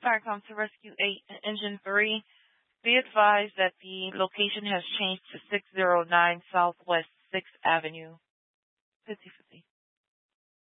Fire comes to Rescue 8, Engine 3. Be advised that the location has changed to 609 Southwest 6th Avenue. 50-50.